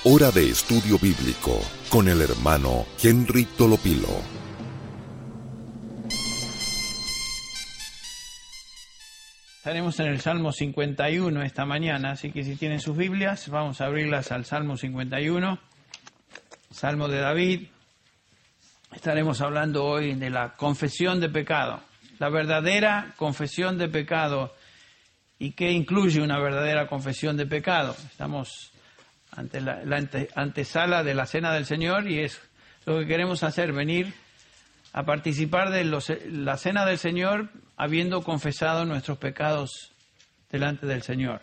Hora de Estudio Bíblico con el hermano Henry Tolopilo. Estaremos en el Salmo 51 esta mañana, así que si tienen sus Biblias, vamos a abrirlas al Salmo 51, Salmo de David. Estaremos hablando hoy de la confesión de pecado, la verdadera confesión de pecado. ¿Y qué incluye una verdadera confesión de pecado? Estamos ante la antesala de la Cena del Señor y es lo que queremos hacer, venir a participar de la Cena del Señor habiendo confesado nuestros pecados delante del Señor.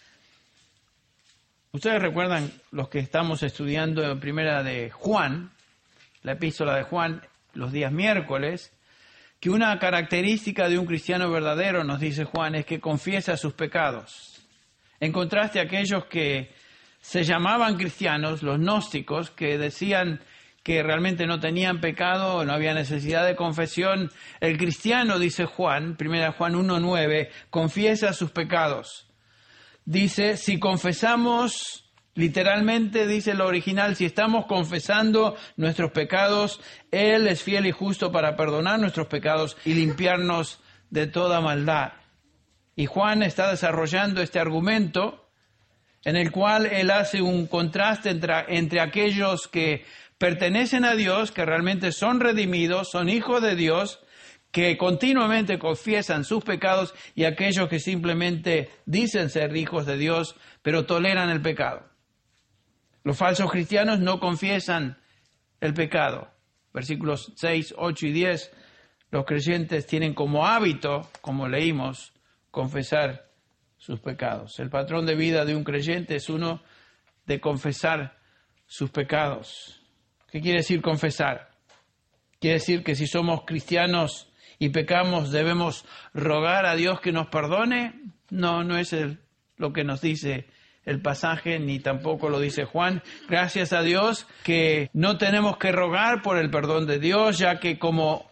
Ustedes recuerdan, los que estamos estudiando en primera de Juan, la epístola de Juan, los días miércoles, que una característica de un cristiano verdadero, nos dice Juan, es que confiesa sus pecados. En contraste a aquellos que se llamaban cristianos, los gnósticos, que decían que realmente no tenían pecado, no había necesidad de confesión. El cristiano, dice Juan, 1 Juan 1:9, confiesa sus pecados. Dice, si confesamos, literalmente dice lo original, si estamos confesando nuestros pecados, Él es fiel y justo para perdonar nuestros pecados y limpiarnos de toda maldad. Y Juan está desarrollando este argumento en el cual él hace un contraste entre aquellos que pertenecen a Dios, que realmente son redimidos, son hijos de Dios, que continuamente confiesan sus pecados, y aquellos que simplemente dicen ser hijos de Dios, pero toleran el pecado. Los falsos cristianos no confiesan el pecado. Versículos 6, 8 y 10, los creyentes tienen como hábito, como leímos, confesar sus pecados. El patrón de vida de un creyente es uno de confesar sus pecados. ¿Qué quiere decir confesar? Quiere decir que si somos cristianos y pecamos, ¿debemos rogar a Dios que nos perdone? No es lo que nos dice el pasaje, ni tampoco lo dice Juan. Gracias a Dios que no tenemos que rogar por el perdón de Dios, ya que como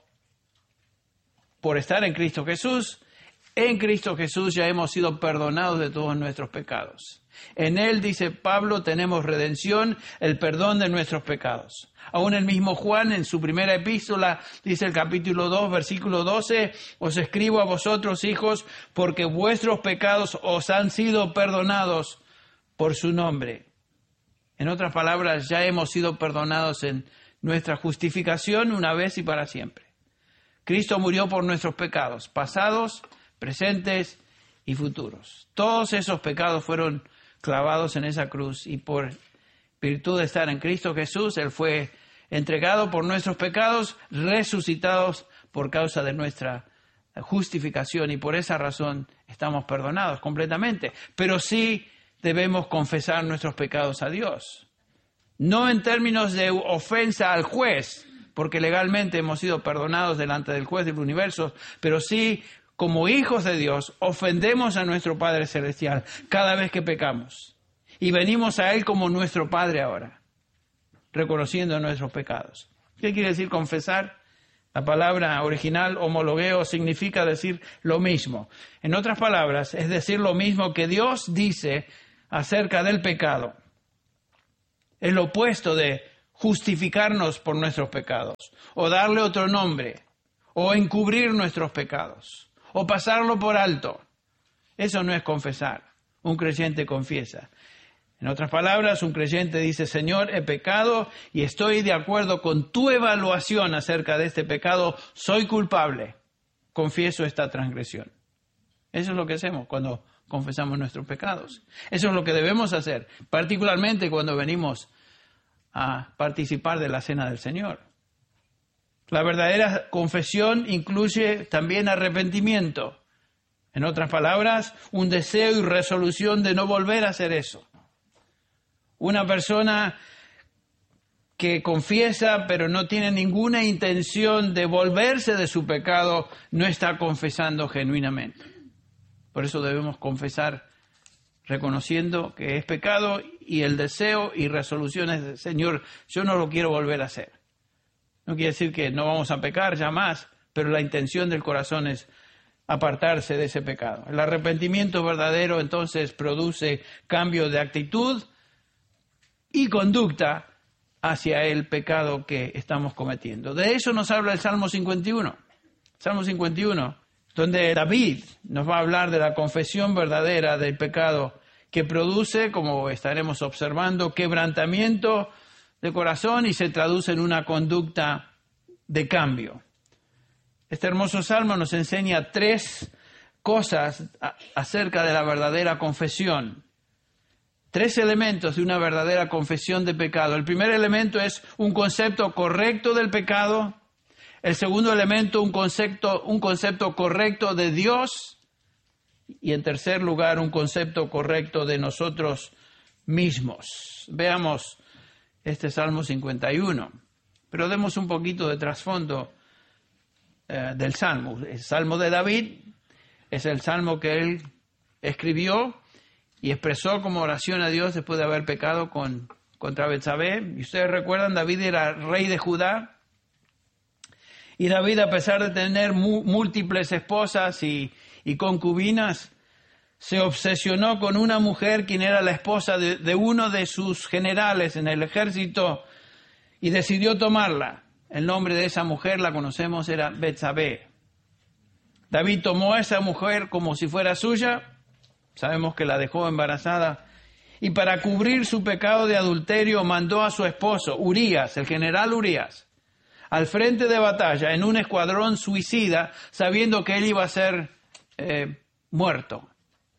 por estar en Cristo Jesús ya hemos sido perdonados de todos nuestros pecados. En Él, dice Pablo, tenemos redención, el perdón de nuestros pecados. Aún el mismo Juan, en su primera epístola, dice el capítulo 2, versículo 12, os escribo a vosotros, hijos, porque vuestros pecados os han sido perdonados por su nombre. En otras palabras, ya hemos sido perdonados en nuestra justificación una vez y para siempre. Cristo murió por nuestros pecados, pasados, presentes y futuros. Todos esos pecados fueron clavados en esa cruz y por virtud de estar en Cristo Jesús, Él fue entregado por nuestros pecados, resucitados por causa de nuestra justificación, y por esa razón estamos perdonados completamente. Pero sí debemos confesar nuestros pecados a Dios. No en términos de ofensa al juez, porque legalmente hemos sido perdonados delante del juez del universo, pero sí como hijos de Dios, ofendemos a nuestro Padre Celestial cada vez que pecamos. Y venimos a Él como nuestro Padre ahora, reconociendo nuestros pecados. ¿Qué quiere decir confesar? La palabra original, homologueo, significa decir lo mismo. En otras palabras, es decir lo mismo que Dios dice acerca del pecado. Es lo opuesto de justificarnos por nuestros pecados, o darle otro nombre, o encubrir nuestros pecados, o pasarlo por alto. Eso no es confesar. Un creyente confiesa. En otras palabras, un creyente dice, Señor, he pecado y estoy de acuerdo con tu evaluación acerca de este pecado. Soy culpable. Confieso esta transgresión. Eso es lo que hacemos cuando confesamos nuestros pecados. Eso es lo que debemos hacer, particularmente cuando venimos a participar de la Cena del Señor. La verdadera confesión incluye también arrepentimiento. En otras palabras, un deseo y resolución de no volver a hacer eso. Una persona que confiesa pero no tiene ninguna intención de volverse de su pecado, no está confesando genuinamente. Por eso debemos confesar reconociendo que es pecado y el deseo y resolución es de, Señor, yo no lo quiero volver a hacer. No quiere decir que no vamos a pecar ya más, pero la intención del corazón es apartarse de ese pecado. El arrepentimiento verdadero entonces produce cambio de actitud y conducta hacia el pecado que estamos cometiendo. De eso nos habla el Salmo 51. Salmo 51, donde David nos va a hablar de la confesión verdadera del pecado que produce, como estaremos observando, quebrantamiento de corazón y se traduce en una conducta de cambio. Este hermoso salmo nos enseña 3 cosas acerca de la verdadera confesión. 3 elementos de una verdadera confesión de pecado. El primer elemento es un concepto correcto del pecado. El segundo elemento, un concepto correcto de Dios. Y en tercer lugar, un concepto correcto de nosotros mismos. Veamos este Salmo 51. Pero demos un poquito de trasfondo del Salmo. El Salmo de David es el Salmo que él escribió y expresó como oración a Dios después de haber pecado contra Betsabé. Y ustedes recuerdan, David era rey de Judá. Y David, a pesar de tener múltiples esposas y concubinas, se obsesionó con una mujer quien era la esposa de uno de sus generales en el ejército y decidió tomarla. El nombre de esa mujer, la conocemos, era Betsabé. David tomó a esa mujer como si fuera suya, sabemos que la dejó embarazada, y para cubrir su pecado de adulterio mandó a su esposo, Urías, el general Urías, al frente de batalla en un escuadrón suicida, sabiendo que él iba a ser muerto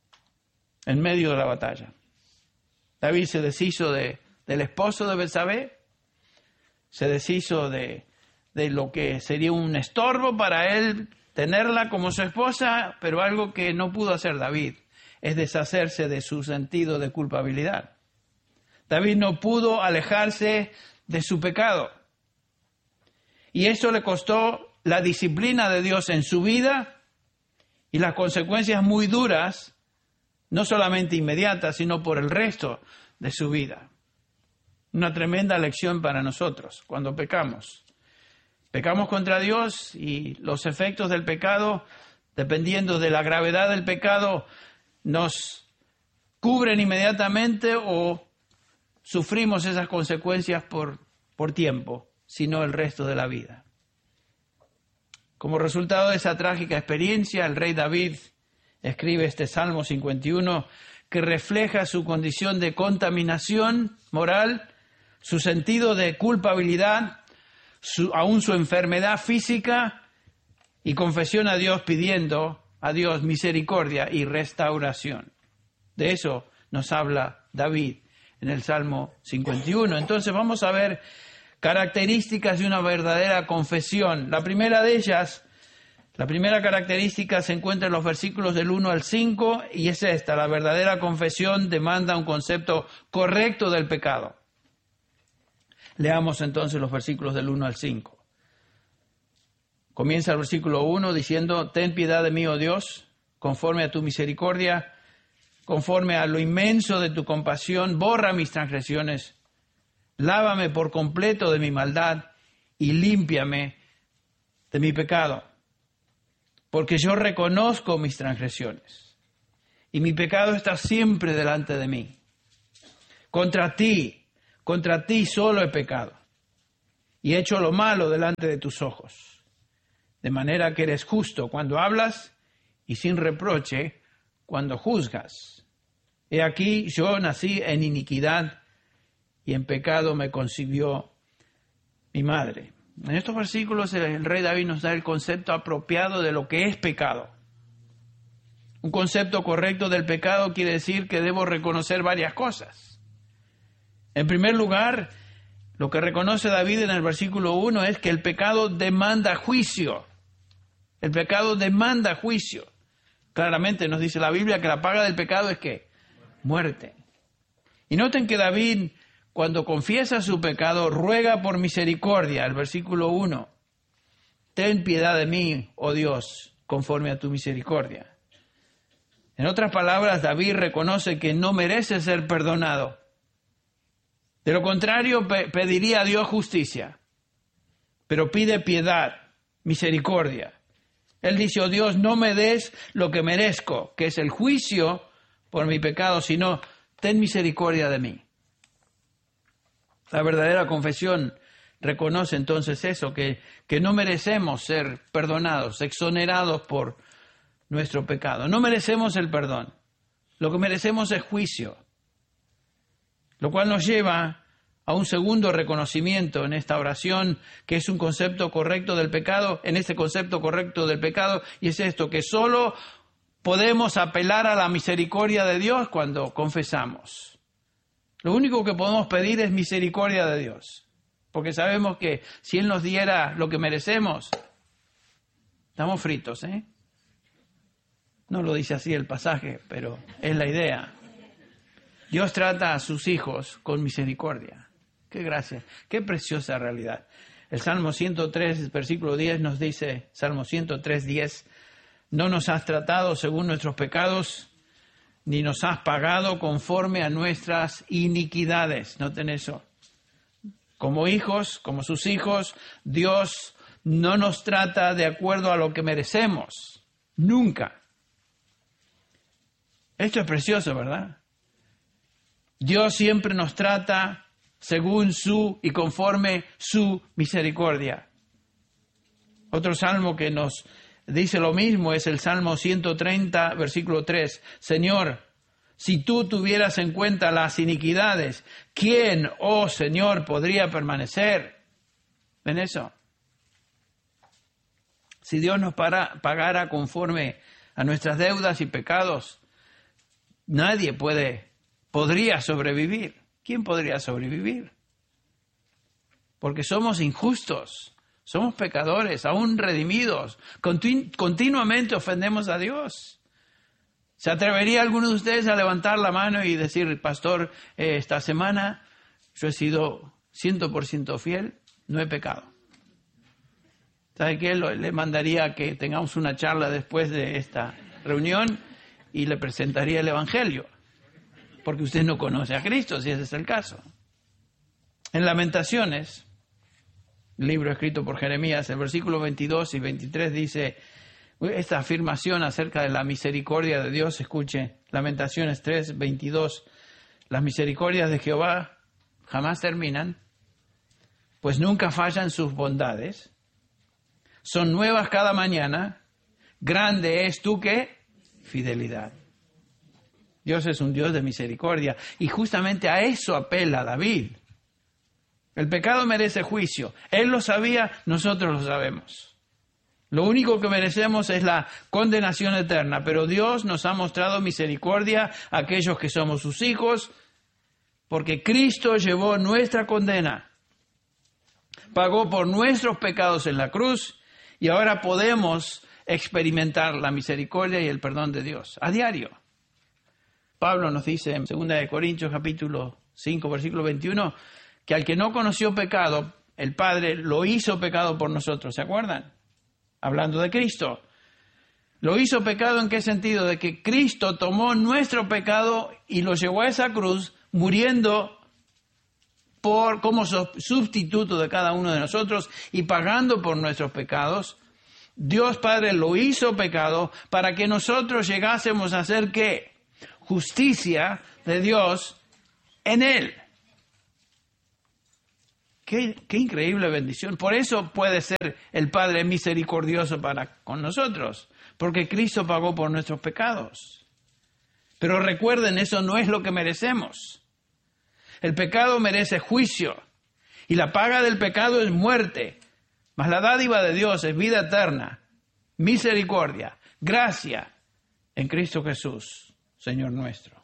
en medio de la batalla. David se deshizo del esposo de Betsabé, se deshizo de lo que sería un estorbo para él tenerla como su esposa, pero algo que no pudo hacer David es deshacerse de su sentido de culpabilidad. David no pudo alejarse de su pecado. Y eso le costó la disciplina de Dios en su vida y las consecuencias muy duras, no solamente inmediatas, sino por el resto de su vida. Una tremenda lección para nosotros cuando pecamos. Pecamos contra Dios y los efectos del pecado, dependiendo de la gravedad del pecado, nos cubren inmediatamente o sufrimos esas consecuencias por tiempo, sino el resto de la vida. Como resultado de esa trágica experiencia, el rey David escribe este Salmo 51 que refleja su condición de contaminación moral, su sentido de culpabilidad, aún su enfermedad física y confesión a Dios pidiendo a Dios misericordia y restauración. De eso nos habla David en el Salmo 51. Entonces vamos a ver características de una verdadera confesión. La primera de ellas, la primera característica se encuentra en los versículos del 1 al 5 y es esta: la verdadera confesión demanda un concepto correcto del pecado. Leamos entonces los versículos del 1 al 5. Comienza el versículo 1 diciendo: Ten piedad de mí, oh Dios, conforme a tu misericordia, conforme a lo inmenso de tu compasión, borra mis transgresiones, lávame por completo de mi maldad y límpiame de mi pecado, porque yo reconozco mis transgresiones y mi pecado está siempre delante de mí. Contra ti solo he pecado y he hecho lo malo delante de tus ojos. De manera que eres justo cuando hablas y sin reproche cuando juzgas. He aquí, yo nací en iniquidad y en pecado me concibió mi madre. En estos versículos el rey David nos da el concepto apropiado de lo que es pecado. Un concepto correcto del pecado quiere decir que debo reconocer varias cosas. En primer lugar, lo que reconoce David en el versículo 1 es que el pecado demanda juicio. El pecado demanda juicio. Claramente nos dice la Biblia que la paga del pecado es ¿qué? Muerte. Y noten que David, cuando confiesa su pecado, ruega por misericordia. El versículo 1. Ten piedad de mí, oh Dios, conforme a tu misericordia. En otras palabras, David reconoce que no merece ser perdonado. De lo contrario, pediría a Dios justicia, pero pide piedad, misericordia. Él dice: oh Dios, no me des lo que merezco, que es el juicio por mi pecado, sino ten misericordia de mí. La verdadera confesión reconoce entonces eso, que no merecemos ser perdonados, exonerados por nuestro pecado. No merecemos el perdón. Lo que merecemos es juicio. Lo cual nos lleva a un segundo reconocimiento en esta oración, que es un concepto correcto del pecado, en este concepto correcto del pecado, y es esto, que solo podemos apelar a la misericordia de Dios cuando confesamos. Lo único que podemos pedir es misericordia de Dios, porque sabemos que si Él nos diera lo que merecemos, estamos fritos, ¿eh? No lo dice así el pasaje, pero es la idea. Dios trata a sus hijos con misericordia. ¡Qué gracia! ¡Qué preciosa realidad! El Salmo 103, versículo 10 nos dice, Salmo 103, 10, no nos has tratado según nuestros pecados, ni nos has pagado conforme a nuestras iniquidades. Noten eso. Como hijos, como sus hijos, Dios no nos trata de acuerdo a lo que merecemos. Nunca. Esto es precioso, ¿verdad? Dios siempre nos trata según su y conforme su misericordia. Otro salmo que nos dice lo mismo es el Salmo 130, versículo 3. Señor, si tú tuvieras en cuenta las iniquidades, ¿quién, oh Señor, podría permanecer? ¿Ven eso? Si Dios nos pagara conforme a nuestras deudas y pecados, nadie podría sobrevivir. ¿Quién podría sobrevivir? Porque somos injustos, somos pecadores, aún redimidos, continuamente ofendemos a Dios. ¿Se atrevería alguno de ustedes a levantar la mano y decir, pastor, esta semana yo he sido 100% fiel, no he pecado? ¿Sabe qué? Le mandaría que tengamos una charla después de esta reunión y le presentaría el Evangelio. Porque usted no conoce a Cristo, si ese es el caso. En Lamentaciones, libro escrito por Jeremías, el versículo 22 y 23 dice, esta afirmación acerca de la misericordia de Dios, escuche, Lamentaciones 3, 22, las misericordias de Jehová jamás terminan, pues nunca fallan sus bondades, son nuevas cada mañana, grande es tu ¿qué? Fidelidad. Dios es un Dios de misericordia y justamente a eso apela David. El pecado merece juicio. Él lo sabía, nosotros lo sabemos. Lo único que merecemos es la condenación eterna, pero Dios nos ha mostrado misericordia a aquellos que somos sus hijos, porque Cristo llevó nuestra condena, pagó por nuestros pecados en la cruz y ahora podemos experimentar la misericordia y el perdón de Dios a diario. Pablo nos dice en 2 Corintios capítulo 5, versículo 21, que al que no conoció pecado, el Padre lo hizo pecado por nosotros. ¿Se acuerdan? Hablando de Cristo. ¿Lo hizo pecado en qué sentido? De que Cristo tomó nuestro pecado y lo llevó a esa cruz, muriendo como sustituto de cada uno de nosotros y pagando por nuestros pecados. Dios Padre lo hizo pecado para que nosotros llegásemos a ser ¿qué? Justicia de Dios en Él. Qué increíble bendición. Por eso puede ser el Padre misericordioso para con nosotros, porque Cristo pagó por nuestros pecados. Pero recuerden, eso no es lo que merecemos. El pecado merece juicio, y la paga del pecado es muerte, mas la dádiva de Dios es vida eterna, misericordia, gracia en Cristo Jesús, Señor nuestro.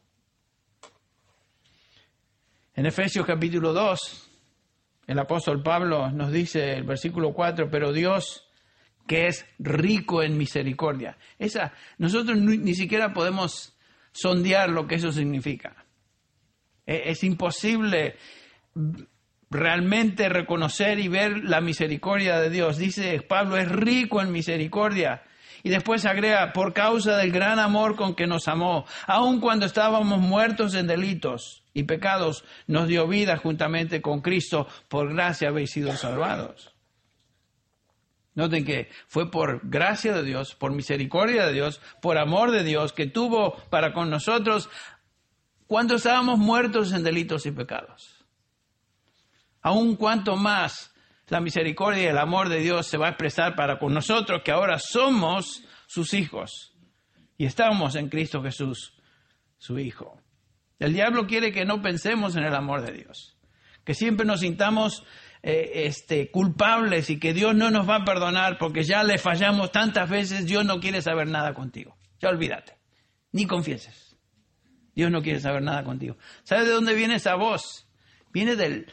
En Efesios capítulo 2, el apóstol Pablo nos dice, el versículo 4, pero Dios, que es rico en misericordia. Nosotros ni siquiera podemos sondear lo que eso significa. Es imposible realmente reconocer y ver la misericordia de Dios. Dice Pablo, es rico en misericordia. Y después agrega, por causa del gran amor con que nos amó, aun cuando estábamos muertos en delitos y pecados, nos dio vida juntamente con Cristo, por gracia habéis sido salvados. Noten que fue por gracia de Dios, por misericordia de Dios, por amor de Dios, que tuvo para con nosotros cuando estábamos muertos en delitos y pecados. aún cuanto más la misericordia y el amor de Dios se va a expresar para con nosotros, que ahora somos sus hijos y estamos en Cristo Jesús, su Hijo. El diablo quiere que no pensemos en el amor de Dios, que siempre nos sintamos culpables y que Dios no nos va a perdonar porque ya le fallamos tantas veces. Dios no quiere saber nada contigo. Ya olvídate, ni confieses. Dios no quiere saber nada contigo. ¿Sabes de dónde viene esa voz? Viene del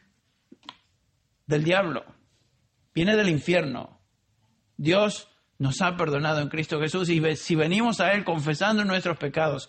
diablo, viene del infierno. Dios nos ha perdonado en Cristo Jesús y si venimos a Él confesando nuestros pecados,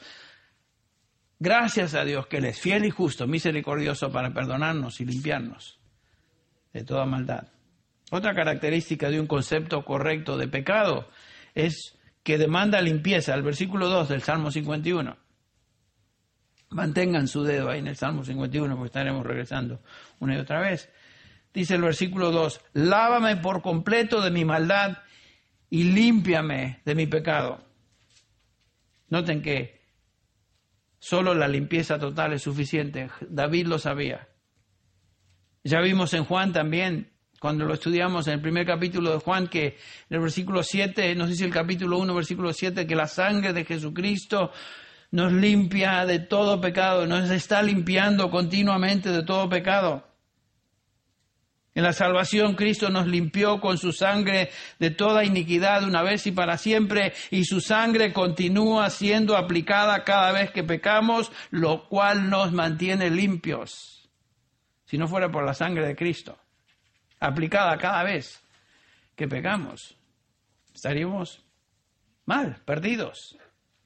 gracias a Dios que Él es fiel y justo, misericordioso para perdonarnos y limpiarnos de toda maldad. Otra característica de un concepto correcto de pecado es que demanda limpieza. El versículo 2 del Salmo 51. Mantengan su dedo ahí en el Salmo 51 porque estaremos regresando una y otra vez. Dice el versículo 2, lávame por completo de mi maldad y límpiame de mi pecado. Noten que solo la limpieza total es suficiente. David lo sabía. Ya vimos en Juan también, cuando lo estudiamos en el primer capítulo de Juan, que en el versículo 7, nos dice el capítulo 1, versículo 7, que la sangre de Jesucristo nos limpia de todo pecado, nos está limpiando continuamente de todo pecado. En la salvación, Cristo nos limpió con su sangre de toda iniquidad una vez y para siempre, y su sangre continúa siendo aplicada cada vez que pecamos, lo cual nos mantiene limpios. Si no fuera por la sangre de Cristo, aplicada cada vez que pecamos, estaríamos mal, perdidos.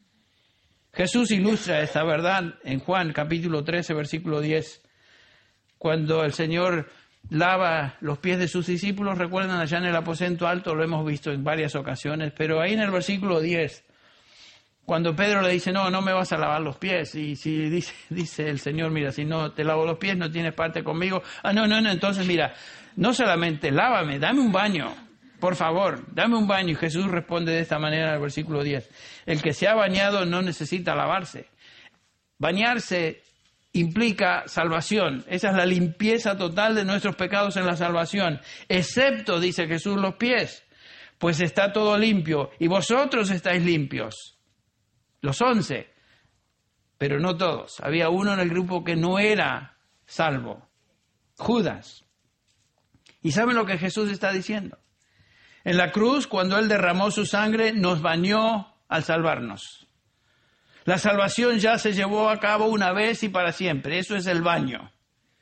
Jesús ilustra esta verdad en Juan capítulo 13, versículo 10, cuando el Señor lava los pies de sus discípulos. Recuerdan allá en el aposento alto, lo hemos visto en varias ocasiones, pero ahí en el versículo 10, cuando Pedro le dice, no me vas a lavar los pies, y si dice el Señor, mira, si no te lavo los pies, no tienes parte conmigo. No, entonces mira, no solamente lávame, dame un baño, por favor, dame un baño. Y Jesús responde de esta manera en el versículo 10, el que se ha bañado no necesita lavarse. Bañarse implica salvación, esa es la limpieza total de nuestros pecados en la salvación, excepto, dice Jesús, los pies, pues está todo limpio, y vosotros estáis limpios. Los 11, pero no todos. Había uno en el grupo que no era salvo, Judas. ¿Y saben lo que Jesús está diciendo? En la cruz, cuando Él derramó su sangre, nos bañó al salvarnos. La salvación ya se llevó a cabo una vez y para siempre. Eso es el baño.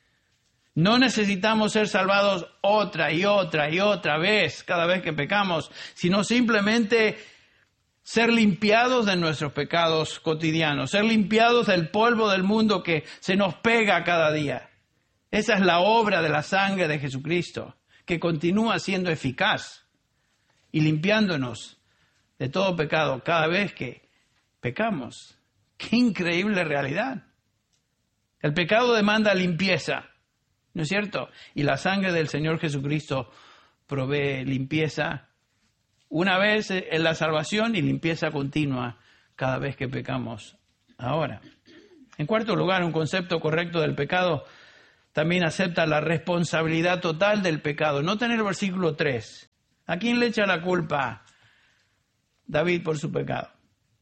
No necesitamos ser salvados otra y otra y otra vez cada vez que pecamos, sino simplemente ser limpiados de nuestros pecados cotidianos, ser limpiados del polvo del mundo que se nos pega cada día. Esa es la obra de la sangre de Jesucristo, que continúa siendo eficaz y limpiándonos de todo pecado cada vez que pecamos. ¡Qué increíble realidad! El pecado demanda limpieza, ¿no es cierto? Y la sangre del Señor Jesucristo provee limpieza una vez en la salvación y limpieza continua cada vez que pecamos ahora. En cuarto lugar, un concepto correcto del pecado también acepta la responsabilidad total del pecado. Noten el versículo 3. ¿A quién le echa la culpa David por su pecado?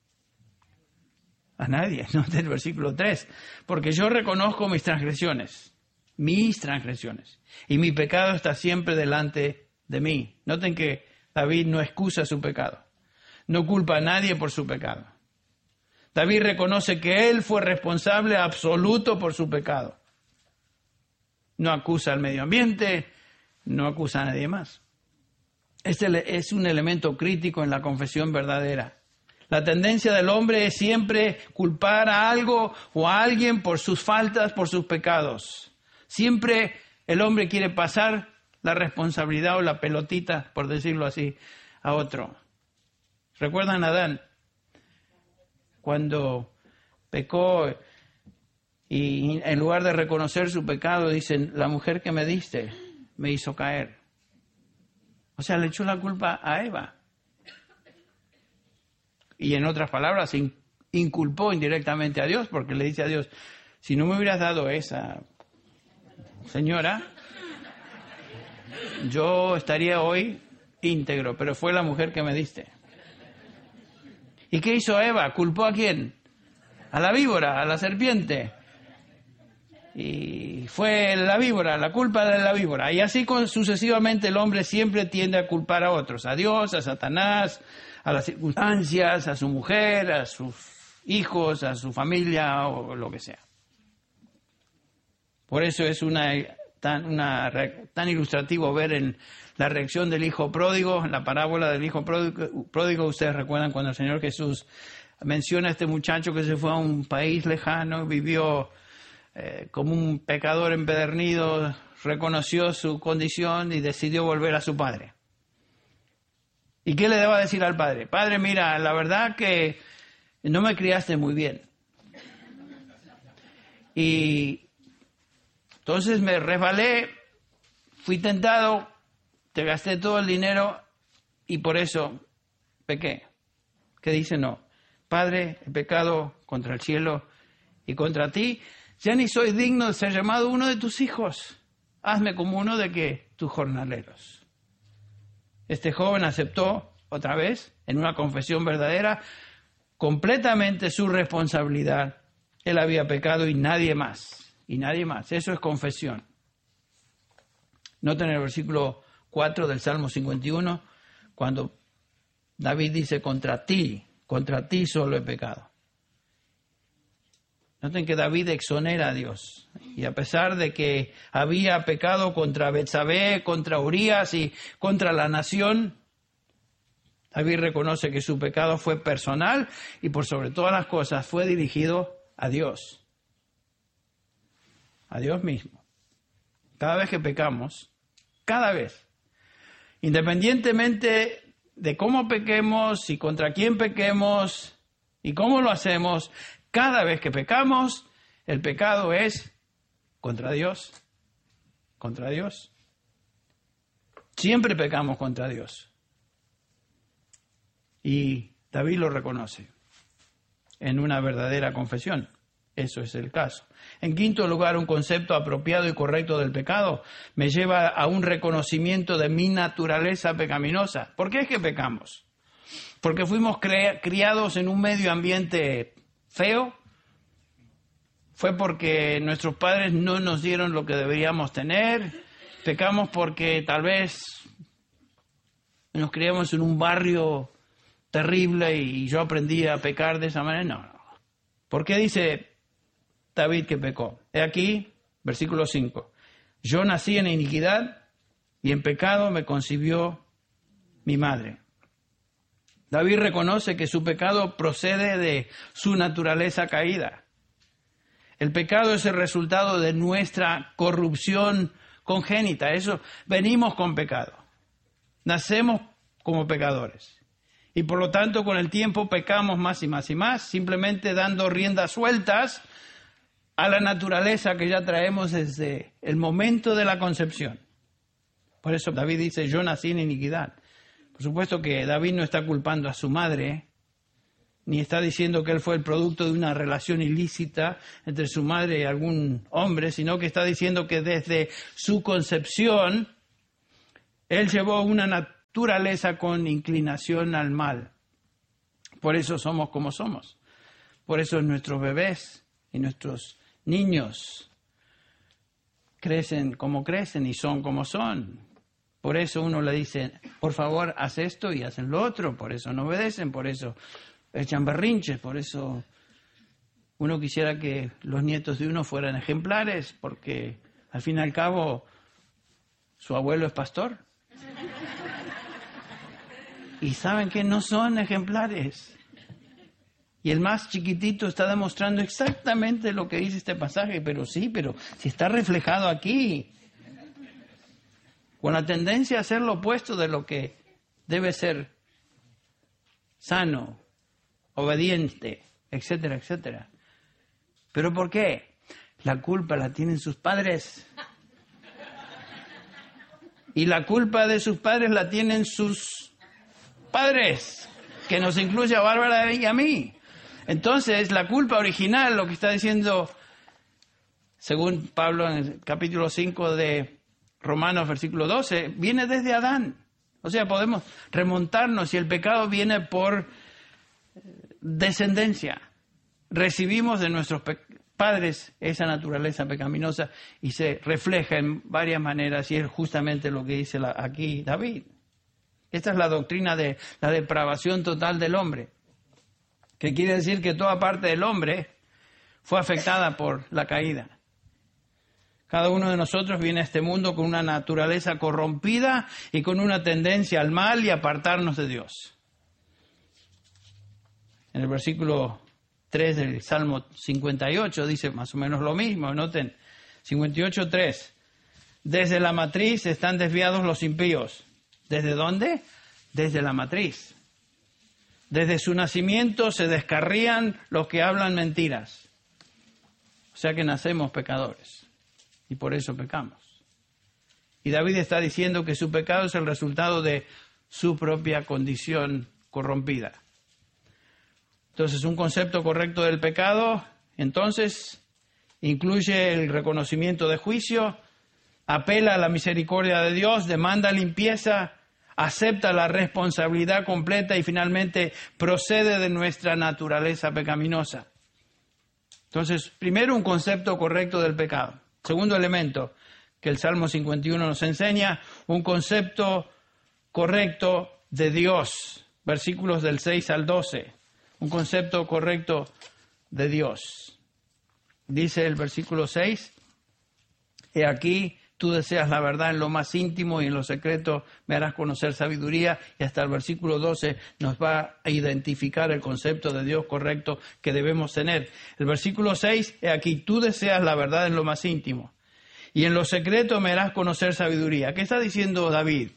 A nadie. Noten el versículo 3. Porque yo reconozco mis transgresiones, y mi pecado está siempre delante de mí. Noten que David no excusa su pecado, no culpa a nadie por su pecado. David reconoce que él fue responsable absoluto por su pecado. No acusa al medio ambiente, no acusa a nadie más. Este es un elemento crítico en la confesión verdadera. La tendencia del hombre es siempre culpar a algo o a alguien por sus faltas, por sus pecados. Siempre el hombre quiere pasar la responsabilidad o la pelotita, por decirlo así, a otro. ¿Recuerdan a Adán? Cuando pecó y en lugar de reconocer su pecado, dicen, la mujer que me diste me hizo caer. O sea, le echó la culpa a Eva. Y en otras palabras, inculpó indirectamente a Dios, porque le dice a Dios, si no me hubieras dado esa señora, yo estaría hoy íntegro, pero fue la mujer que me diste. ¿Y qué hizo Eva? ¿Culpó a quién? A la víbora, a la serpiente. Y fue la víbora, la culpa de la víbora. Y así sucesivamente el hombre siempre tiende a culpar a otros, a Dios, a Satanás, a las circunstancias, a su mujer, a sus hijos, a su familia o lo que sea. Por eso es tan ilustrativo ver en la reacción del hijo pródigo, en la parábola del hijo pródigo. Ustedes recuerdan cuando el Señor Jesús menciona a este muchacho que se fue a un país lejano, vivió como un pecador empedernido, reconoció su condición y decidió volver a su padre. ¿Y qué le deba decir al padre? Padre, mira, la verdad que no me criaste muy bien. Y entonces me resbalé, fui tentado, te gasté todo el dinero y por eso pequé. ¿Qué dice? No. Padre, he pecado contra el cielo y contra ti. Ya ni soy digno de ser llamado uno de tus hijos. Hazme como uno de tus jornaleros. Este joven aceptó otra vez, en una confesión verdadera, completamente su responsabilidad. Él había pecado y nadie más. Y nadie más. Eso es confesión. Noten el versículo 4 del Salmo 51, cuando David dice, contra ti solo he pecado. Noten que David exonera a Dios. Y a pesar de que había pecado contra Betsabé, contra Urías y contra la nación, David reconoce que su pecado fue personal y por sobre todas las cosas fue dirigido a Dios. A Dios mismo. Cada vez que pecamos, cada vez, independientemente de cómo pequemos y contra quién pequemos y cómo lo hacemos, cada vez que pecamos, el pecado es contra Dios. Contra Dios. Siempre pecamos contra Dios. Y David lo reconoce en una verdadera confesión. Eso es el caso. En quinto lugar, un concepto apropiado y correcto del pecado me lleva a un reconocimiento de mi naturaleza pecaminosa. ¿Por qué es que pecamos? Porque fuimos criados en un medio ambiente feo. Fue porque nuestros padres no nos dieron lo que deberíamos tener. Pecamos porque tal vez nos criamos en un barrio terrible y yo aprendí a pecar de esa manera. No. ¿Por qué dice David que pecó? He aquí, versículo 5. Yo nací en iniquidad y en pecado me concibió mi madre. David reconoce que su pecado procede de su naturaleza caída. El pecado es el resultado de nuestra corrupción congénita. Eso, venimos con pecado. Nacemos como pecadores. Y por lo tanto, con el tiempo pecamos más y más y más, simplemente dando riendas sueltas a la naturaleza que ya traemos desde el momento de la concepción. Por eso David dice, yo nací en iniquidad. Por supuesto que David no está culpando a su madre, ni está diciendo que él fue el producto de una relación ilícita entre su madre y algún hombre, sino que está diciendo que desde su concepción, él llevó una naturaleza con inclinación al mal. Por eso somos como somos. Por eso nuestros bebés y nuestros niños crecen como crecen y son como son. Por eso uno le dice, por favor, haz esto y hacen lo otro. Por eso no obedecen, por eso echan berrinches, por eso uno quisiera que los nietos de uno fueran ejemplares, porque al fin y al cabo su abuelo es pastor. Y saben que no son ejemplares. Y el más chiquitito está demostrando exactamente lo que dice este pasaje, pero si está reflejado aquí, con la tendencia a hacer lo opuesto de lo que debe ser sano, obediente, etcétera, etcétera. ¿Pero por qué? La culpa la tienen sus padres. Y la culpa de sus padres la tienen sus padres, que nos incluye a Bárbara y a mí. Entonces, la culpa original, lo que está diciendo, según Pablo en el capítulo 5 de Romanos versículo 12, viene desde Adán. O sea, podemos remontarnos y el pecado viene por descendencia. Recibimos de nuestros padres esa naturaleza pecaminosa y se refleja en varias maneras, y es justamente lo que dice aquí David. Esta es la doctrina de la depravación total del hombre, que quiere decir que toda parte del hombre fue afectada por la caída. Cada uno de nosotros viene a este mundo con una naturaleza corrompida y con una tendencia al mal y a apartarnos de Dios. En el versículo 3 del Salmo 58 dice más o menos lo mismo. Noten, 58:3. Desde la matriz están desviados los impíos. ¿Desde dónde? Desde la matriz. Desde su nacimiento se descarrían los que hablan mentiras. O sea que nacemos pecadores y por eso pecamos. Y David está diciendo que su pecado es el resultado de su propia condición corrompida. Entonces, un concepto correcto del pecado, entonces, incluye el reconocimiento de juicio, apela a la misericordia de Dios, demanda limpieza, acepta la responsabilidad completa y finalmente procede de nuestra naturaleza pecaminosa. Entonces, primero, un concepto correcto del pecado. Segundo elemento que el Salmo 51 nos enseña, un concepto correcto de Dios. Versículos del 6 al 12. Un concepto correcto de Dios. Dice el versículo 6, he aquí, tú deseas la verdad en lo más íntimo y en lo secreto me harás conocer sabiduría. Y hasta el versículo 12 nos va a identificar el concepto de Dios correcto que debemos tener. El versículo 6, he aquí, tú deseas la verdad en lo más íntimo y en lo secreto me harás conocer sabiduría. ¿Qué está diciendo David?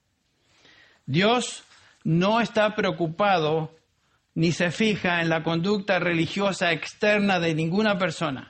Dios no está preocupado ni se fija en la conducta religiosa externa de ninguna persona,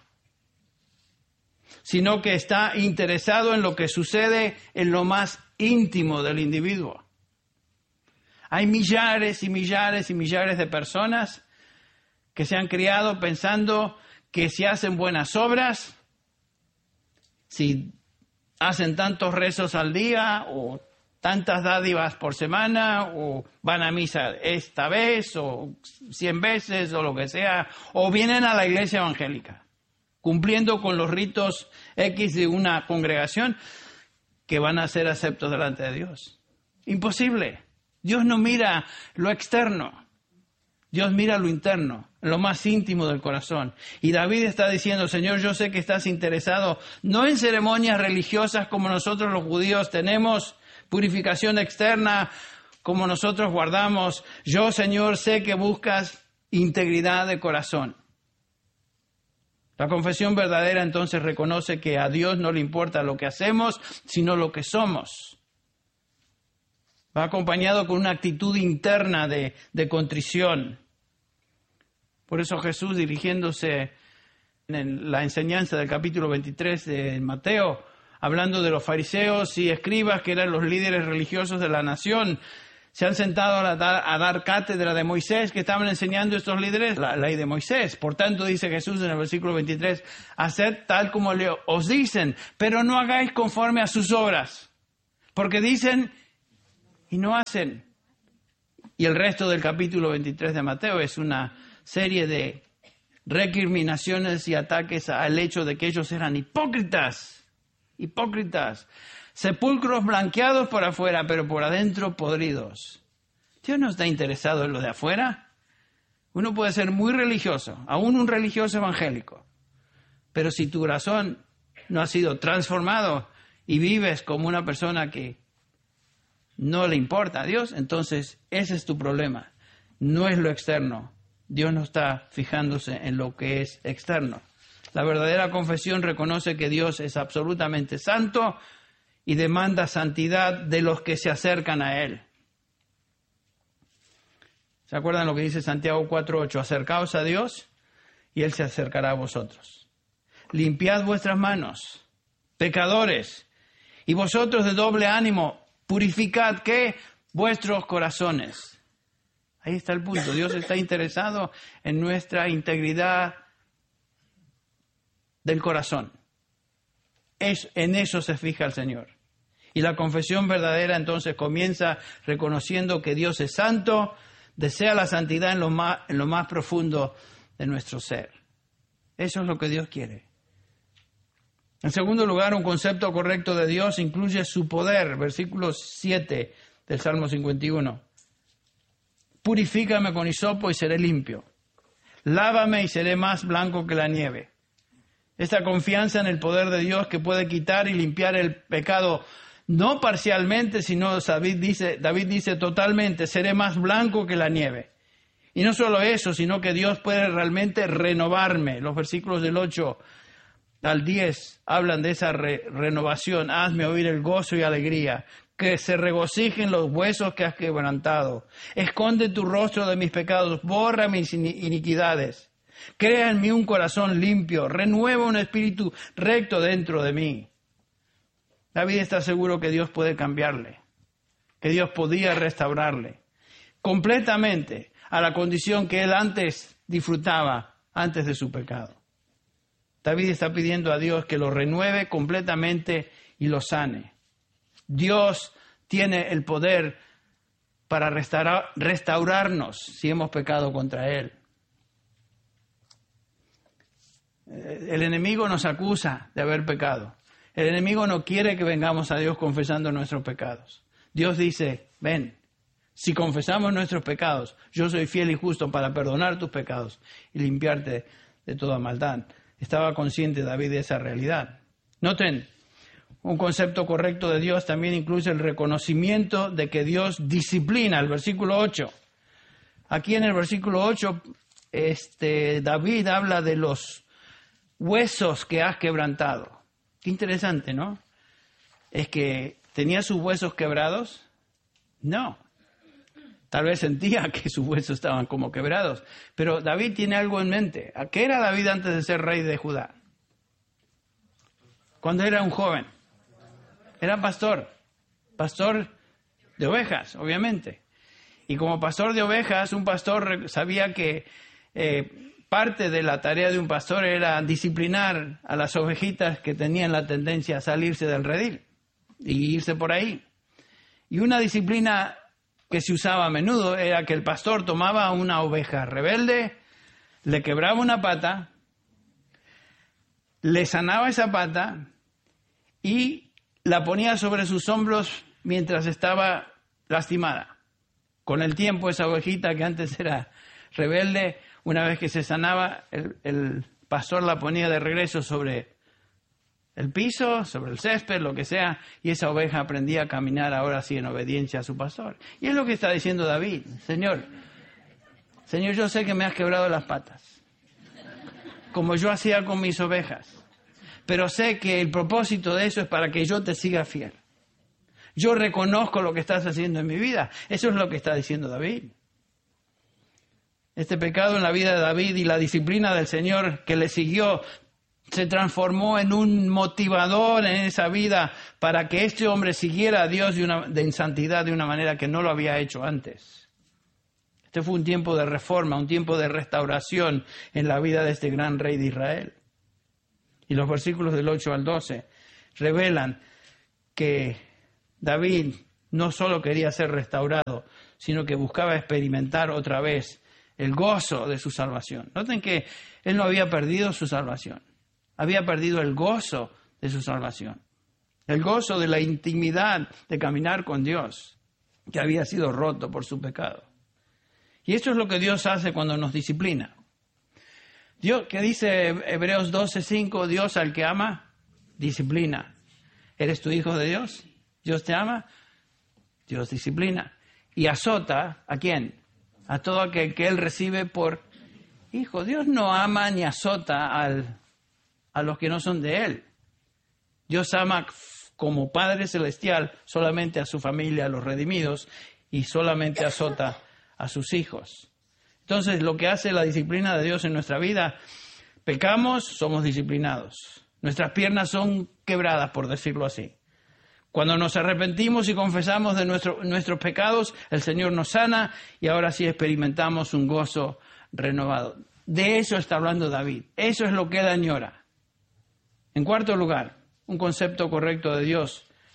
sino que está interesado en lo que sucede en lo más íntimo del individuo. Hay millares y millares y millares de personas que se han criado pensando que si hacen buenas obras, si hacen tantos rezos al día o tantas dádivas por semana, o van a misa esta vez, o 100 veces, o lo que sea, o vienen a la iglesia evangélica, cumpliendo con los ritos X de una congregación, que van a ser aceptos delante de Dios. Imposible. Dios no mira lo externo. Dios mira lo interno, lo más íntimo del corazón. Y David está diciendo, Señor, yo sé que estás interesado no en ceremonias religiosas como nosotros los judíos tenemos, purificación externa como nosotros guardamos. Yo, Señor, sé que buscas integridad de corazón. La confesión verdadera entonces reconoce que a Dios no le importa lo que hacemos, sino lo que somos. Va acompañado con una actitud interna de contrición. Por eso Jesús, dirigiéndose en la enseñanza del capítulo 23 de Mateo, hablando de los fariseos y escribas, que eran los líderes religiosos de la nación, se han sentado a dar cátedra de Moisés, que estaban enseñando estos líderes la ley de Moisés. Por tanto, dice Jesús en el versículo 23, haced tal como os dicen, pero no hagáis conforme a sus obras, porque dicen y no hacen. Y el resto del capítulo 23 de Mateo es una serie de recriminaciones y ataques al hecho de que ellos eran hipócritas, sepulcros blanqueados por afuera, pero por adentro podridos. Dios no está interesado en lo de afuera. Uno puede ser muy religioso, aún un religioso evangélico, pero si tu corazón no ha sido transformado y vives como una persona que no le importa a Dios, entonces ese es tu problema. No es lo externo. Dios no está fijándose en lo que es externo. La verdadera confesión reconoce que Dios es absolutamente santo y demanda santidad de los que se acercan a Él. ¿Se acuerdan lo que dice Santiago 4:8? Acercaos a Dios y Él se acercará a vosotros. Limpiad vuestras manos, pecadores, y vosotros de doble ánimo, purificad, ¿qué? Vuestros corazones. Ahí está el punto. Dios está interesado en nuestra integridad del corazón. En eso se fija el Señor. Y la confesión verdadera entonces comienza reconociendo que Dios es santo, desea la santidad en lo más profundo de nuestro ser. Eso es lo que Dios quiere. En segundo lugar, un concepto correcto de Dios incluye su poder. Versículo 7 del Salmo 51. Purifícame con hisopo y seré limpio. Lávame y seré más blanco que la nieve. Esta confianza en el poder de Dios que puede quitar y limpiar el pecado, no parcialmente, sino David dice totalmente, seré más blanco que la nieve. Y no solo eso, sino que Dios puede realmente renovarme. Los versículos del 8 al 10 hablan de esa renovación. Hazme oír el gozo y alegría, que se regocijen los huesos que has quebrantado. Esconde tu rostro de mis pecados, borra mis iniquidades. Crea en mí un corazón limpio, renueva un espíritu recto dentro de mí. David está seguro que Dios puede cambiarle, que Dios podía restaurarle completamente a la condición que él antes disfrutaba, antes de su pecado. David está pidiendo a Dios que lo renueve completamente y lo sane. Dios tiene el poder para restaurarnos si hemos pecado contra Él. El enemigo nos acusa de haber pecado. El enemigo no quiere que vengamos a Dios confesando nuestros pecados. Dios dice, ven, si confesamos nuestros pecados, yo soy fiel y justo para perdonar tus pecados y limpiarte de toda maldad. Estaba consciente David de esa realidad. Noten, un concepto correcto de Dios también incluye el reconocimiento de que Dios disciplina, el versículo 8. Aquí en el versículo 8, David habla de los huesos que has quebrantado. Qué interesante, ¿no? Es que ¿tenía sus huesos quebrados? No. Tal vez sentía que sus huesos estaban como quebrados. Pero David tiene algo en mente. ¿A qué era David antes de ser rey de Judá? Cuando era un joven. Era pastor de ovejas, obviamente. Y como pastor de ovejas, un pastor sabía que parte de la tarea de un pastor era disciplinar a las ovejitas que tenían la tendencia a salirse del redil y irse por ahí. Y una disciplina que se usaba a menudo era que el pastor tomaba una oveja rebelde, le quebraba una pata, le sanaba esa pata y la ponía sobre sus hombros mientras estaba lastimada. Con el tiempo esa ovejita que antes era rebelde, una vez que se sanaba, el pastor la ponía de regreso sobre el piso, sobre el césped, lo que sea, y esa oveja aprendía a caminar ahora sí en obediencia a su pastor. Y es lo que está diciendo David. Señor, yo sé que me has quebrado las patas, como yo hacía con mis ovejas, pero sé que el propósito de eso es para que yo te siga fiel. Yo reconozco lo que estás haciendo en mi vida. Eso es lo que está diciendo David. Este pecado en la vida de David y la disciplina del Señor que le siguió se transformó en un motivador en esa vida para que este hombre siguiera a Dios en santidad de una manera que no lo había hecho antes. Este fue un tiempo de reforma, un tiempo de restauración en la vida de este gran rey de Israel. Y los versículos del 8 al 12 revelan que David no solo quería ser restaurado, sino que buscaba experimentar otra vez el gozo de su salvación. Noten que él no había perdido su salvación. Había perdido el gozo de su salvación. El gozo de la intimidad de caminar con Dios, que había sido roto por su pecado. Y esto es lo que Dios hace cuando nos disciplina. Dios, que dice Hebreos 12:5, Dios al que ama, disciplina. ¿Eres tu hijo de Dios? ¿Dios te ama? Dios disciplina. Y azota, ¿a quién? A todo aquel que Él recibe por hijo. Dios no ama ni azota a los que no son de Él. Dios ama como Padre Celestial solamente a su familia, a los redimidos, y solamente azota a sus hijos. Entonces, lo que hace la disciplina de Dios en nuestra vida, pecamos, somos disciplinados. Nuestras piernas son quebradas, por decirlo así. Cuando nos arrepentimos y confesamos de nuestros pecados, el Señor nos sana y ahora sí experimentamos un gozo renovado. De eso está hablando David. Eso es lo que él añora. En cuarto lugar, un concepto correcto de Dios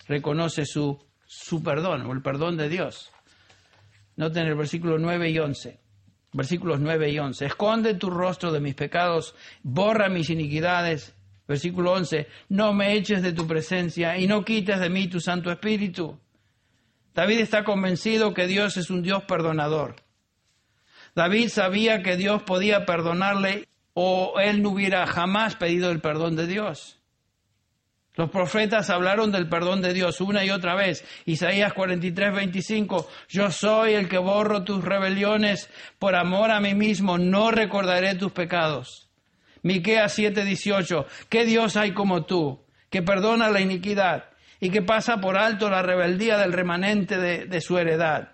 reconoce su perdón o el perdón de Dios. Noten el versículo 9 y 11. Versículos 9 y 11. Esconde tu rostro de mis pecados, borra mis iniquidades. Versículo 11. No me eches de tu presencia y no quites de mí tu Santo Espíritu. David está convencido que Dios es un Dios perdonador. David sabía que Dios podía perdonarle o él no hubiera jamás pedido el perdón de Dios. Los profetas hablaron del perdón de Dios una y otra vez. Isaías 43, 25. Yo soy el que borro tus rebeliones por amor a mí mismo. No recordaré tus pecados. Miqueas 7, 18. ¿Qué Dios hay como tú, que perdona la iniquidad y que pasa por alto la rebeldía del remanente de su heredad?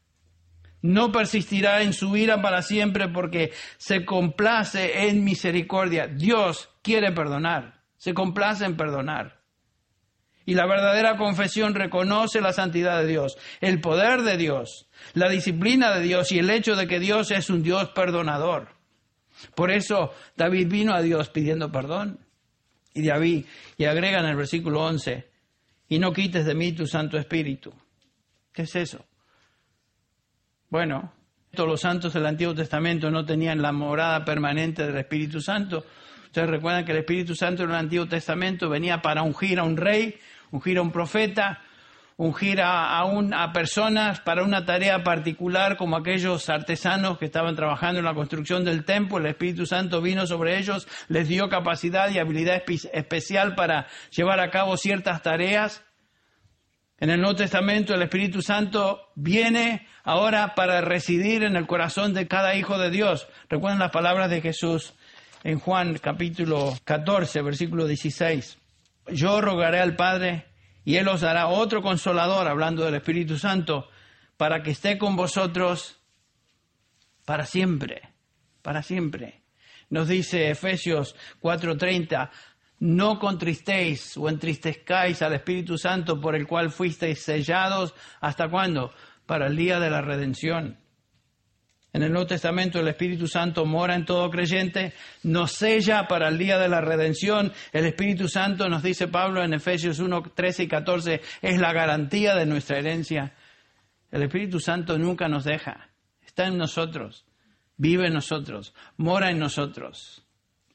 No persistirá en su ira para siempre porque se complace en misericordia. Dios quiere perdonar. Se complace en perdonar. Y la verdadera confesión reconoce la santidad de Dios, el poder de Dios, la disciplina de Dios y el hecho de que Dios es un Dios perdonador. Por eso David vino a Dios pidiendo perdón. Y agrega en el versículo 11, y no quites de mí tu Santo Espíritu. ¿Qué es eso? Bueno, todos los santos del Antiguo Testamento no tenían la morada permanente del Espíritu Santo. Ustedes recuerdan que el Espíritu Santo en el Antiguo Testamento venía para ungir a un rey, ungir a un profeta, ungir a personas para una tarea particular, como aquellos artesanos que estaban trabajando en la construcción del templo. El Espíritu Santo vino sobre ellos, les dio capacidad y habilidad especial para llevar a cabo ciertas tareas. En el Nuevo Testamento el Espíritu Santo viene ahora para residir en el corazón de cada hijo de Dios. Recuerden las palabras de Jesús en Juan capítulo 14, versículo 16. Yo rogaré al Padre y Él os dará otro consolador, hablando del Espíritu Santo, para que esté con vosotros para siempre, para siempre. Nos dice Efesios 4:30, no contristéis o entristezcáis al Espíritu Santo por el cual fuisteis sellados, ¿hasta cuándo? Para el día de la redención. En el Nuevo Testamento el Espíritu Santo mora en todo creyente, nos sella para el día de la redención. El Espíritu Santo, nos dice Pablo en Efesios 1, 13 y 14, es la garantía de nuestra herencia. El Espíritu Santo nunca nos deja, está en nosotros, vive en nosotros, mora en nosotros.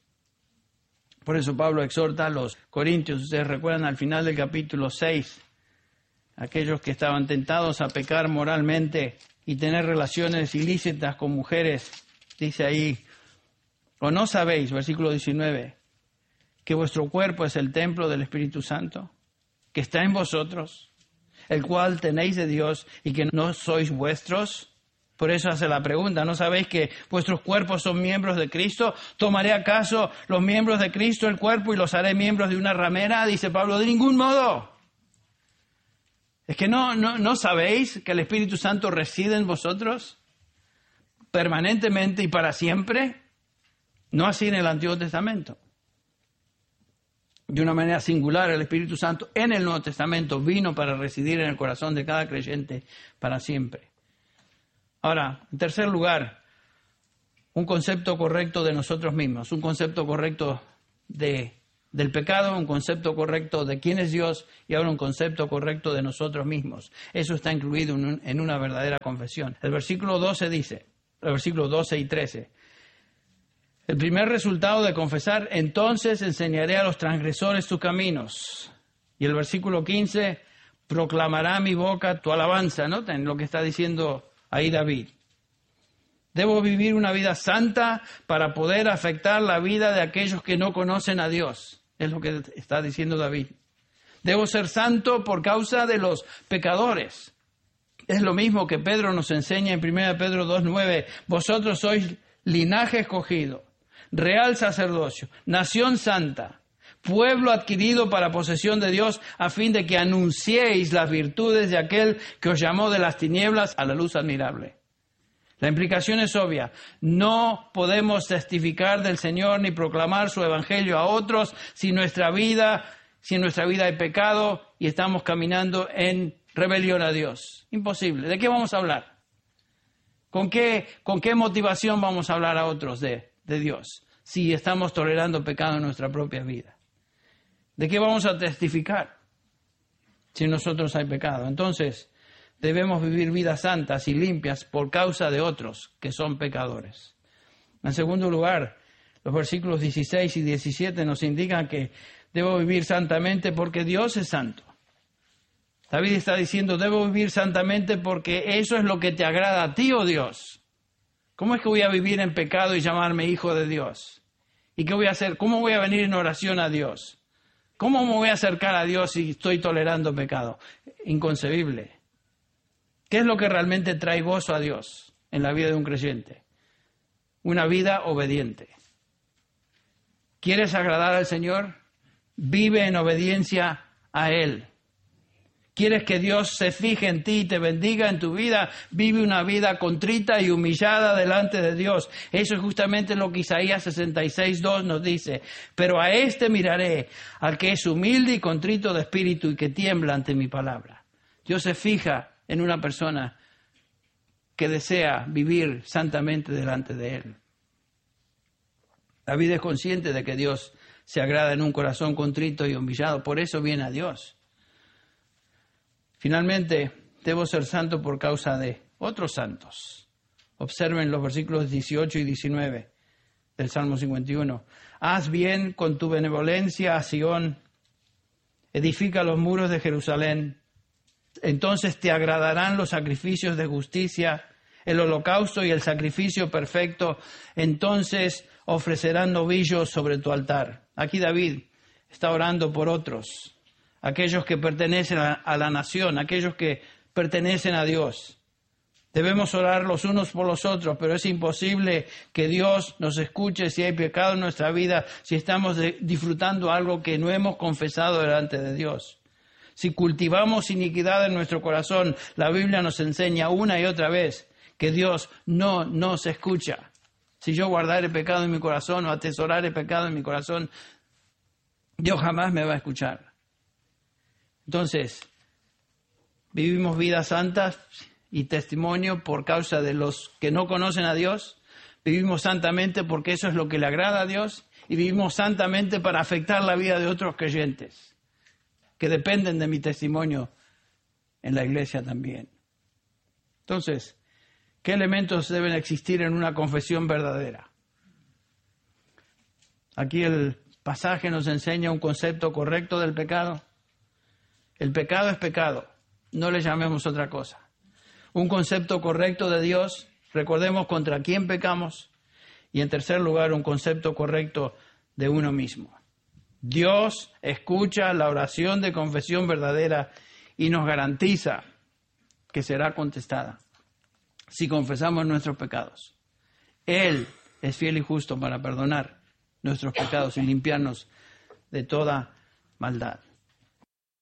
Por eso Pablo exhorta a los corintios, ustedes recuerdan al final del capítulo 6, aquellos que estaban tentados a pecar moralmente y tener relaciones ilícitas con mujeres, dice ahí, ¿o no sabéis, versículo 19, que vuestro cuerpo es el templo del Espíritu Santo, que está en vosotros, el cual tenéis de Dios y que no sois vuestros? Por eso hace la pregunta, ¿no sabéis que vuestros cuerpos son miembros de Cristo? ¿Tomaré acaso los miembros de Cristo el cuerpo y los haré miembros de una ramera? Dice Pablo, de ningún modo. ¿Es que no sabéis que el Espíritu Santo reside en vosotros permanentemente y para siempre? No así en el Antiguo Testamento. De una manera singular, el Espíritu Santo en el Nuevo Testamento vino para residir en el corazón de cada creyente para siempre. Ahora, en tercer lugar, un concepto correcto de nosotros mismos, un concepto correcto del pecado, un concepto correcto de quién es Dios y ahora un concepto correcto de nosotros mismos. Eso está incluido en una verdadera confesión. El versículo 12 dice, el versículo 12 y 13, el primer resultado de confesar, entonces enseñaré a los transgresores tus caminos. Y el versículo 15, proclamará mi boca tu alabanza. Noten lo que está diciendo ahí David. Debo vivir una vida santa para poder afectar la vida de aquellos que no conocen a Dios. Es lo que está diciendo David. Debo ser santo por causa de los pecadores. Es lo mismo que Pedro nos enseña en 1 Pedro 2:9. Vosotros sois linaje escogido, real sacerdocio, nación santa, pueblo adquirido para posesión de Dios, a fin de que anunciéis las virtudes de aquel que os llamó de las tinieblas a la luz admirable. La implicación es obvia. No podemos testificar del Señor ni proclamar su evangelio a otros si en nuestra vida hay pecado y estamos caminando en rebelión a Dios. Imposible. ¿De qué vamos a hablar? ¿Con qué motivación vamos a hablar a otros de Dios si estamos tolerando pecado en nuestra propia vida? ¿De qué vamos a testificar? si en nosotros hay pecado. Entonces, debemos vivir vidas santas y limpias por causa de otros que son pecadores. En segundo lugar, los versículos 16 y 17 nos indican que debo vivir santamente porque Dios es santo. David está diciendo, debo vivir santamente porque eso es lo que te agrada a ti, oh Dios. ¿Cómo es que voy a vivir en pecado y llamarme hijo de Dios? ¿Y qué voy a hacer? ¿Cómo voy a venir en oración a Dios? ¿Cómo me voy a acercar a Dios si estoy tolerando pecado? Inconcebible. ¿Qué es lo que realmente trae gozo a Dios en la vida de un creyente? Una vida obediente. ¿Quieres agradar al Señor? Vive en obediencia a Él. ¿Quieres que Dios se fije en ti y te bendiga en tu vida? Vive una vida contrita y humillada delante de Dios. Eso es justamente lo que Isaías 66:2 nos dice. Pero a este miraré, al que es humilde y contrito de espíritu y que tiembla ante mi palabra. Dios se fija en una persona que desea vivir santamente delante de Él. David es consciente de que Dios se agrada en un corazón contrito y humillado. Por eso viene a Dios. Finalmente, debo ser santo por causa de otros santos. Observen los versículos 18 y 19 del Salmo 51. Haz bien con tu benevolencia a Sión, edifica los muros de Jerusalén. Entonces te agradarán los sacrificios de justicia, el holocausto y el sacrificio perfecto. Entonces ofrecerán novillos sobre tu altar. Aquí David está orando por otros. Aquellos que pertenecen a la nación, aquellos que pertenecen a Dios. Debemos orar los unos por los otros, pero es imposible que Dios nos escuche si hay pecado en nuestra vida, si estamos disfrutando algo que no hemos confesado delante de Dios. Si cultivamos iniquidad en nuestro corazón, la Biblia nos enseña una y otra vez que Dios no nos escucha. Si yo guardare pecado en mi corazón o atesorare pecado en mi corazón, Dios jamás me va a escuchar. Entonces, vivimos vidas santas y testimonio por causa de los que no conocen a Dios. Vivimos santamente porque eso es lo que le agrada a Dios. Y vivimos santamente para afectar la vida de otros creyentes que dependen de mi testimonio en la iglesia también. Entonces, ¿qué elementos deben existir en una confesión verdadera? Aquí el pasaje nos enseña un concepto correcto del pecado. El pecado es pecado, no le llamemos otra cosa. Un concepto correcto de Dios, recordemos contra quién pecamos. Y en tercer lugar, un concepto correcto de uno mismo. Dios escucha la oración de confesión verdadera y nos garantiza que será contestada si confesamos nuestros pecados. Él es fiel y justo para perdonar nuestros pecados y limpiarnos de toda maldad.